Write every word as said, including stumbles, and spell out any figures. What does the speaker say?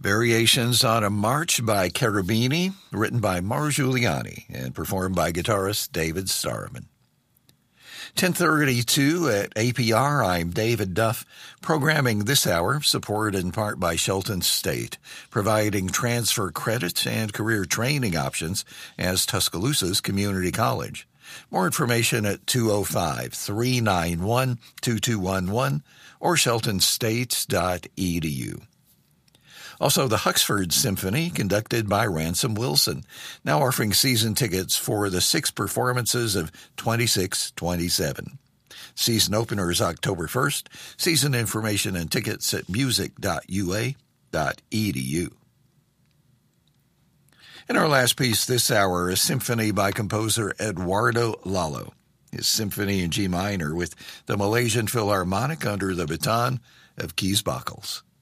Variations on a March by Cherubini, written by Mar Giuliani and performed by guitarist David Starman. ten thirty-two at A P R, I'm David Duff. Programming this hour, supported in part by Shelton State, providing transfer credit and career training options as Tuscaloosa's community college. More information at two oh five, three nine one, two two one one or shelton state dot e d u. Also, the Huxford Symphony, conducted by Ransom Wilson, now offering season tickets for the six performances of twenty-six twenty-seven. Season opener is October first. Season information and tickets at music dot u a dot e d u. In our last piece this hour, a symphony by composer Eduardo Lalo. His symphony in G minor with the Malaysian Philharmonic under the baton of Kees Bockels.